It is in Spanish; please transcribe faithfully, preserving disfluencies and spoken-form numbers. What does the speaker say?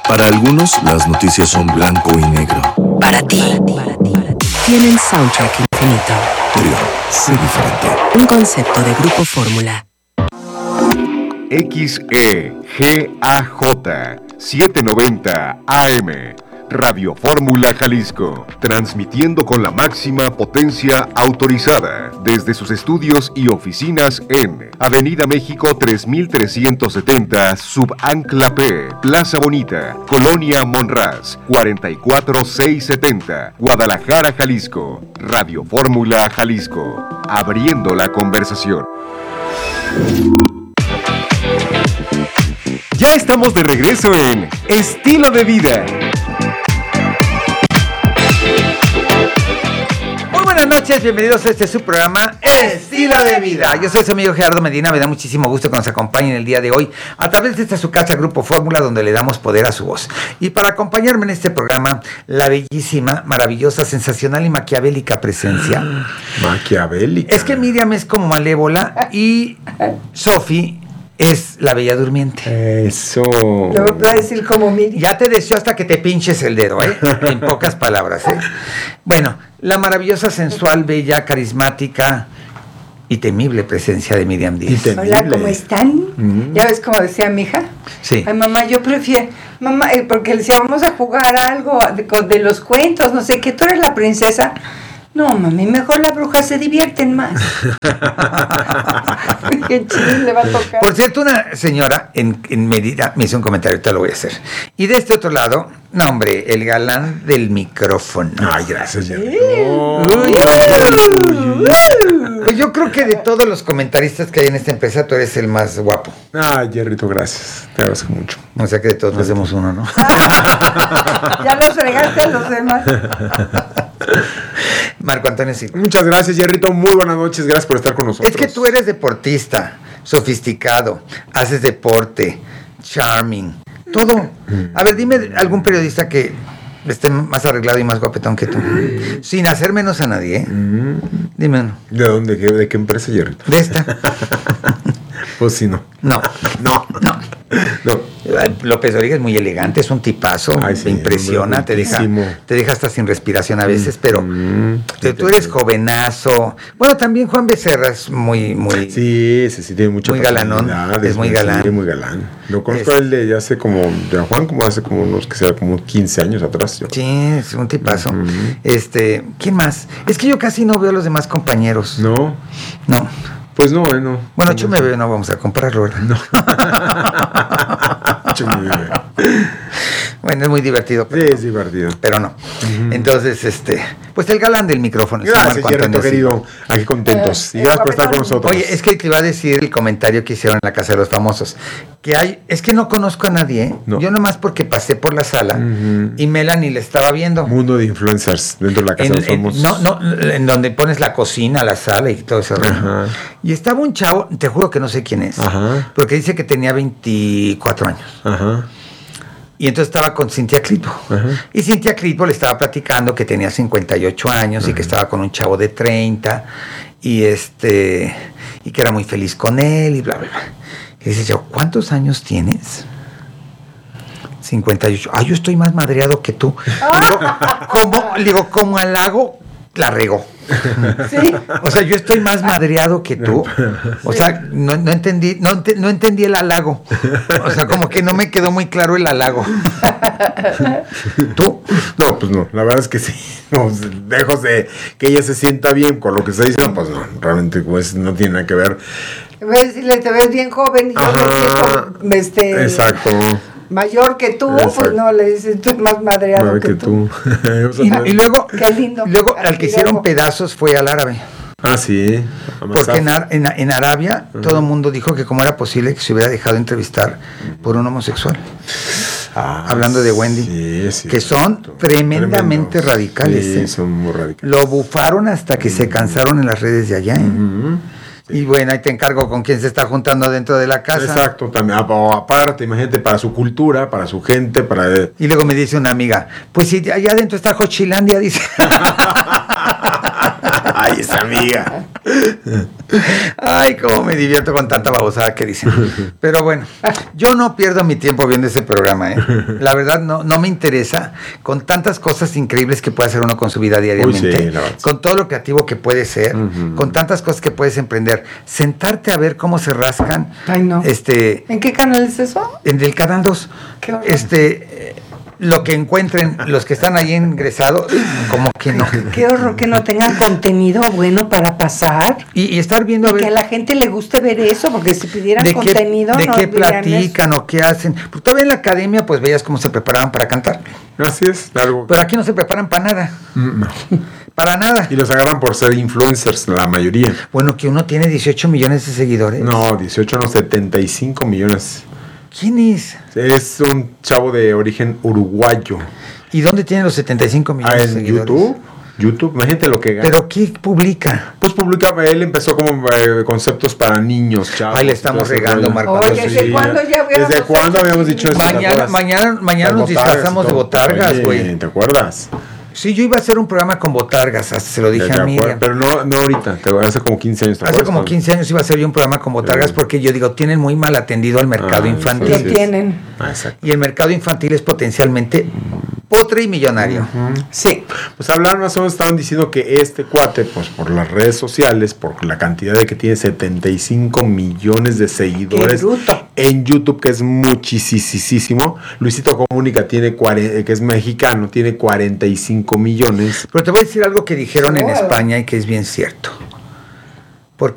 Para algunos, las noticias son blanco y negro. Para ti, tienen soundtrack infinito. Trio, sé diferente. Un concepto de Grupo Fórmula. X E G A J setecientos noventa A M Radio Fórmula Jalisco, transmitiendo con la máxima potencia autorizada desde sus estudios y oficinas en Avenida México tres mil trescientos setenta, Subancla P, Plaza Bonita, Colonia Monraz, cuarenta y cuatro mil seiscientos setenta, Guadalajara, Jalisco. Radio Fórmula Jalisco, abriendo la conversación. Ya estamos de regreso en Estilo de Vida. Muy buenas noches, bienvenidos a este su programa Estilo de Vida. Yo soy su amigo Gerardo Medina, me da muchísimo gusto que nos acompañen el día de hoy a través de esta su casa Grupo Fórmula, donde le damos poder a su voz. Y para acompañarme en este programa, la bellísima, maravillosa, sensacional y maquiavélica presencia. Maquiavélica. Es que Miriam es como malévola y Sofi es la bella durmiente. Eso. Yo voy a decir como Miriam. Ya te deseo hasta que te pinches el dedo, ¿eh? En pocas palabras, ¿eh? Bueno, la maravillosa, sensual, bella, carismática y temible presencia de Miriam Díaz. Hola, ¿cómo están? Mm. ¿Ya ves cómo decía mi hija? Sí. Ay, mamá, yo prefiero... Mamá, eh, porque le decía, vamos a jugar algo de, de los cuentos, no sé qué, tú eres la princesa. No, mami, mejor las brujas se divierten más. Qué chile le va a tocar. Por cierto, una señora en, en Mérida me hizo un comentario, te lo voy a hacer. Y de este otro lado, no, hombre, el galán del micrófono. Ay, gracias, ya. Oh. Uy, uy, uy. Pues yo creo que de todos los comentaristas que hay en esta empresa, tú eres el más guapo. Ay, Jerrito, gracias. Te agradezco mucho. O sea que de todos nos hacemos uno, ¿no? Ya los fregaste a los demás. Marco Antonio Silva. Muchas gracias, Jerrito. Muy buenas noches. Gracias por estar con nosotros. Es que tú eres deportista, sofisticado, haces deporte, charming, todo. A ver, dime algún periodista que esté más arreglado y más guapetón que tú. Sin hacer menos a nadie, ¿eh? Dime uno. ¿De dónde? ¿De qué, de qué empresa, Jerrito? De esta. Pues sí, no. No. No. No. No. López Dóriga es muy elegante, es un tipazo, Ay, sí, me impresiona, te deja, te deja hasta sin respiración a veces, pero mm, tú, tú eres jovenazo. Bueno, también Juan Becerra es muy, muy, sí, sí, sí, tiene mucha muy galanón, es muy galán. Sí, muy galán. Lo conozco Es- a él de ya hace como, de Juan, como hace como unos, que sea, como quince años atrás. Yo. Sí, es un tipazo. Ujú. Este, ¿quién más? Es que yo casi no veo a los demás compañeros. No, No. pues no, eh, no. Bueno, no, Chume Bebé no vamos a comprarlo, ¿verdad? No. Chume Bebé. Bueno, es muy divertido, Sí, pero, es divertido. pero no. Entonces, este, pues el galán del micrófono. el señor Gracias, Marco Jerrito, Antonio Silva. querido. Aquí contentos. Y Eh, gracias por estar con guapetón. nosotros. Oye, es que te iba a decir el comentario que hicieron en la Casa de los Famosos. Que hay, es que no conozco a nadie, ¿eh? No. Yo nomás porque pasé por la sala Ujú. y Melanie le estaba viendo. Mundo de influencers dentro de la casa En, de los en- famosos. no, no, en donde pones la cocina, la sala y todo eso. Ajá. Y estaba un chavo, te juro que no sé quién es, Ajá. porque dice que tenía veinticuatro años. Ajá. Y entonces estaba con Cintia Clitbo. Ajá. Y Cintia Clitbo le estaba platicando que tenía cincuenta y ocho años Ajá. y que estaba con un chavo de treinta y este y que era muy feliz con él y bla, bla, bla. Y dice yo, ¿cuántos años tienes? cincuenta y ocho. Ah, yo estoy más madreado que tú. Digo, ¿cómo? Le digo, como halago, la regó. Sí. O sea, yo estoy más madreado que tú. O sea, no, no entendí, no, ente- no entendí el halago. O sea, como que no me quedó muy claro el halago. ¿Tú? No, pues no, la verdad es que sí. No, lejos de que ella se sienta bien con lo que está diciendo, pues no, realmente pues no tiene nada que ver. Ves, si le te ves bien joven y yo Ajá. me siento este, Exacto. mayor que tú, Exacto. pues no, le dices, estoy más madreado Madre que, que tú. tú. O sea, Y, no- y luego, Qué lindo. luego al que hicieron pedazos fue al árabe. Ah, sí. Porque en, Ar- en, en Arabia todo el mundo dijo que cómo era posible que se hubiera dejado entrevistar por un homosexual. Ah, Hablando de Wendy, sí, sí, que son cierto. tremendamente Tremendos. radicales. Sí, ¿eh? son muy radicales. Lo bufaron hasta que se cansaron en las redes de allá. ¿eh? Ujú. Y bueno, ahí te encargo con quién se está juntando dentro de la casa. Exacto, también. O aparte, imagínate, para su cultura, para su gente, para. Y luego me dice una amiga, pues si allá adentro está Jochilandia, dice. Ay, esa amiga. Ay, cómo me divierto con tanta babosada que dicen. Pero bueno, yo no pierdo mi tiempo viendo ese programa, ¿eh? La verdad, no, no me interesa. Con tantas cosas increíbles que puede hacer uno con su vida diariamente, Uy, sí, la verdad. con todo lo creativo que puede ser, Ujú. con tantas cosas que puedes emprender, sentarte a ver cómo se rascan. Ay, no. Este, ¿En qué canal es eso? en el Canal dos, Qué horror. este, eh, lo que encuentren los que están ahí ingresados, como que no. Qué horror que no tengan contenido bueno para pasar. Y, y estar viendo Y a ver que a la gente le guste ver eso, porque si pidieran de qué, contenido, de no qué verían platican o qué hacen. Porque todavía en la academia pues veías cómo se preparaban para cantar. Así es, algo. Pero aquí no se preparan para nada. Mm, no. Para nada. Y los agarran por ser influencers, la mayoría. Bueno, que uno tiene dieciocho millones de seguidores. No, dieciocho, no, setenta y cinco millones. ¿Quién es? Es un chavo de origen uruguayo. ¿Y dónde tiene los setenta y cinco Ah, millones de en seguidores? YouTube. YouTube, imagínate lo que gana. ¿Pero qué publica? Pues publicaba, él empezó como eh, conceptos para niños, chavos. Ay, le estamos y todo ese regando, rollo. Marco. Oye, ¿desde cuándo ya habíamos ¿Desde cuándo hecho habíamos así? dicho eso? ¿Te Mañana, acuerdas? mañana, mañana Las nos botargas disfrazamos y de todo. botargas, Oye, güey. ¿te acuerdas? Sí, yo iba a hacer un programa con botargas, hasta se lo dije ¿Te a acuerdas? Miriam. Pero no, no ahorita, te hace como quince años. ¿te Hace acuerdas? como quince años iba a hacer yo un programa con botargas Sí. porque yo digo, tienen muy mal atendido al mercado Ah, infantil. Lo sí, sí. tienen. Ah, exacto. Y el mercado infantil es potencialmente potre y millonario. Sí. Pues hablaron más o menos, estaban diciendo que este cuate, pues por las redes sociales, por la cantidad de que tiene setenta y cinco millones de seguidores Qué bruto. en YouTube, que es muchísimo. Luisito Comunica tiene cuarenta, que es mexicano, tiene cuarenta y cinco millones. Pero te voy a decir algo que dijeron en Wow. España y que es bien cierto.